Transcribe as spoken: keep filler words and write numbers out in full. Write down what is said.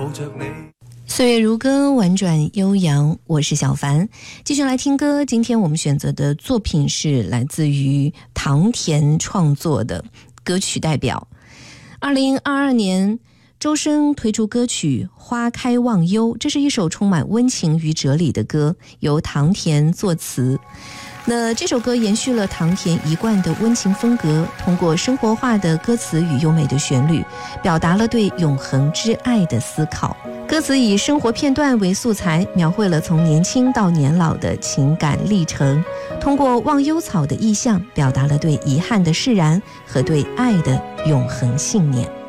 岁月如歌，婉转悠扬，我是小凡。继续来听歌，今天我们选择的作品是来自于唐田创作的歌曲代表。二零二二年周深推出歌曲《花开忘忧》，这是一首充满温情与哲理的歌，由唐田作词。那这首歌延续了唐田一贯的温情风格，通过生活化的歌词与优美的旋律，表达了对永恒之爱的思考。歌词以生活片段为素材，描绘了从年轻到年老的情感历程，通过忘忧草的意象，表达了对遗憾的释然和对爱的永恒信念。